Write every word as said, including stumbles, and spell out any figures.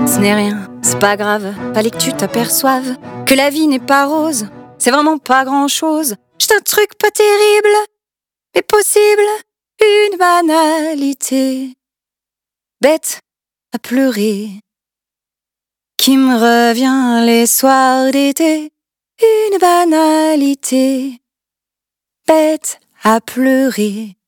Ce n'est rien, c'est pas grave, fallait que tu t'aperçoives que la vie n'est pas rose, c'est vraiment pas grand-chose. Juste un truc pas terrible, mais possible, une banalité. Bête à pleurer, qui me revient les soirs d'été, une banalité. Bête à pleurer.